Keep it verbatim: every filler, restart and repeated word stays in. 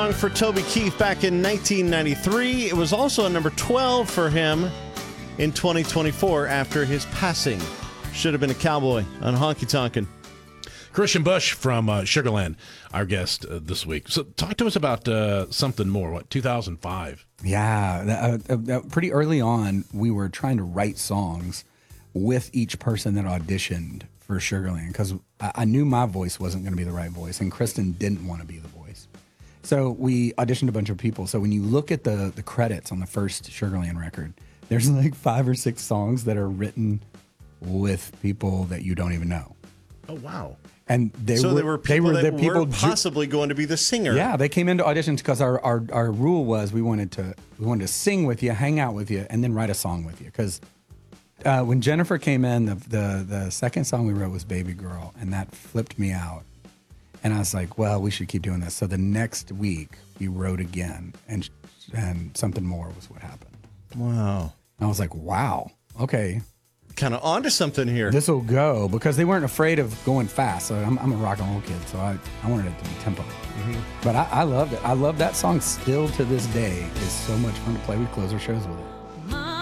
song for Toby Keith back in nineteen ninety-three. It was also a number twelve for him in twenty twenty-four after his passing. Should have been a cowboy on Honky Tonkin'. Christian Bush from uh, Sugarland, our guest uh, this week. So talk to us about uh, something more, what, two thousand five? Yeah, uh, uh, pretty early on, we were trying to write songs with each person that auditioned for Sugarland because I, I knew my voice wasn't going to be the right voice, and Kristen didn't want to be the voice. So we auditioned a bunch of people. So when you look at the the credits on the first Sugarland record, there's like five or six songs that are written with people that you don't even know. Oh, wow. And they so were, there were people they were that the people were possibly going to be the singer. Yeah, they came into auditions because our, our our rule was we wanted to we wanted to sing with you, hang out with you, and then write a song with you. Because uh, when Jennifer came in, the, the the second song we wrote was "Baby Girl," and that flipped me out. And I was like, well, we should keep doing this. So the next week we wrote again, and and something more was what happened. Wow. And I was like, wow, okay. Kind of onto something here. This will go, because they weren't afraid of going fast. So I'm, I'm a rock and roll kid, so I, I wanted it to be tempo. Mm-hmm. But I, I loved it. I love that song still to this day. It's so much fun to play. We close our shows with it.